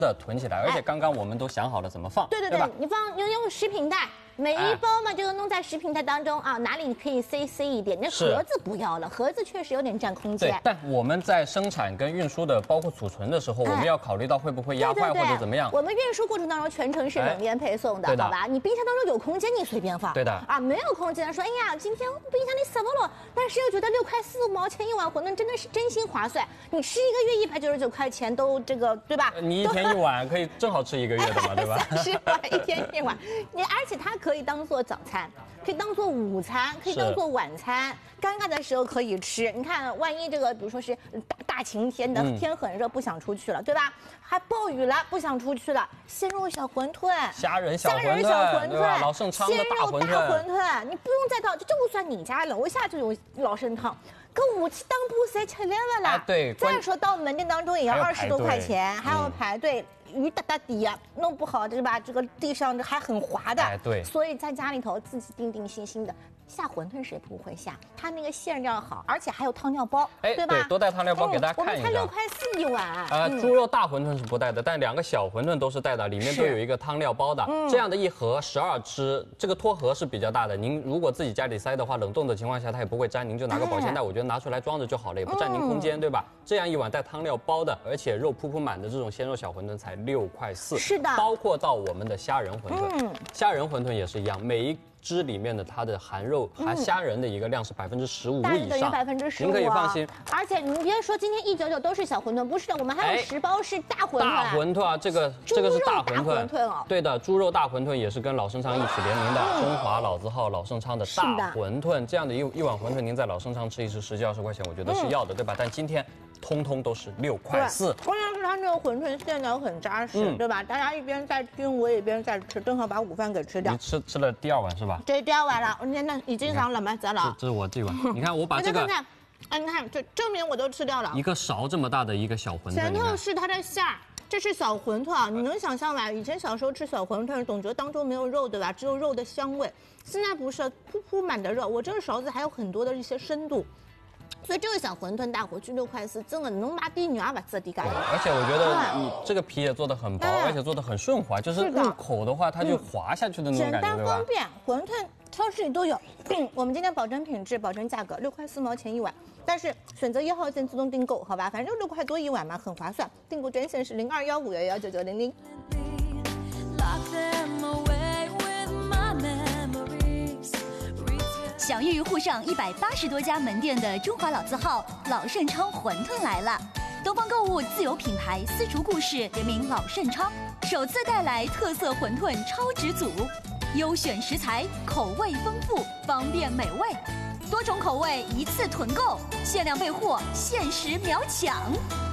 的囤起来，而且刚刚我们都想好了怎么放， 对，你用食品袋。每一包嘛，这个弄在食品袋当中啊，哪里你可以塞一点，那盒子不要了，盒子确实有点占空间。 对，但我们在生产跟运输的，包括储存的时候，我们要考虑到会不会压坏或者怎么样。 我们运输过程当中全程是冷链配送的，好吧？你冰箱当中有空间，你随便放。 对的。 啊，没有空间，说哎呀，今天冰箱里塞不了，但是又觉得6块4毛钱一碗馄饨真的是真心划算。你吃一个月199块钱都这个，对吧？ 你一天一碗可以正好吃1个月的嘛，对吧 ？30碗一天一碗，而且它可以当做早餐，可以当做午餐，可以当做晚餐，尴尬的时候可以吃。你看，万一这个比如说是大晴天的，天很热，不想出去了，对吧？还暴雨了，不想出去了，鲜肉小馄饨、 虾仁小馄饨、老盛昌的大馄饨，你不用再到，就算你家楼下就有老盛昌。跟武器当铺谁吃来了啦？ 对。 再说到门店当中也要20多块钱，还要排队，雨哒哒滴呀，弄不好对吧？这个地上还很滑的。 对。 所以在家里头自己定心心的下馄饨谁不会下？它那个馅料好，而且还有汤料包，对吧？ 对，多带汤料包给大家看一下。 我们才6块4一碗。 猪肉大馄饨是不带的，但2个小馄饨都是带的，里面都有一个汤料包的。这样的一盒12只，这个托盒是比较大的。您如果自己家里塞的话，冷冻的情况下它也不会粘，您就拿个保鲜袋，我觉得拿出来装着就好了，也不占您空间，对吧？这样一碗带汤料包的，而且肉铺满的这种鲜肉小馄饨才6块4。 是的。 包括到我们的虾仁馄饨，虾仁馄饨也是一样，每一只里面的它的含肉含虾仁的一个量是15%以上 ，15%， 您可以放心。 而且你别说今天199都是小馄饨，不是的，我们还有10包是大馄饨。 大馄饨啊，这个是大馄饨哦。 对的，猪肉大馄饨也是跟老盛昌一起联名的，中华老字号老盛昌的大馄饨。这样的一碗馄饨，您在老盛昌吃一吃10几20块钱，我觉得是要的，对吧？但今天通通都是6块4。 关键是它这个馄饨馅料很扎实，对吧？大家一边在听，我也一边在吃，正好把午饭给吃掉。 你吃了第2碗是吧？ 这第2碗了，我今天已经上了吗？咱了。 这是我这碗，你看我把这个， 你看这正面我都吃掉了， 一个勺这么大的一个小馄饨， 前头是它的馅儿。这是小馄饨啊，你能想象吧？以前小时候吃小馄饨，总觉得当中没有肉，对吧？只有肉的香味。现在不是，铺满的肉，我这个勺子还有很多的一些深度。所以这个小馄饨大伙去6块4，真的能把第2把自己改了。 而且我觉得你这个皮也做得很薄，而且做得很顺滑，就是入口的话它就滑下去的那种感觉，对吧？ 简单方便，馄饨超市里都有。我们今天保证品质，保证价格，6块4毛钱一碗。但是选择1号线自动订购，好吧？反正6块多一碗嘛，很划算。订购专线是0215119900。 享誉沪上180多家门店的中华老字号老盛昌馄饨来了！东方购物自有品牌丝竹故事联名老盛昌，首次带来特色馄饨超值组，优选食材，口味丰富，方便美味，多种口味一次囤购，限量备货，限时秒抢。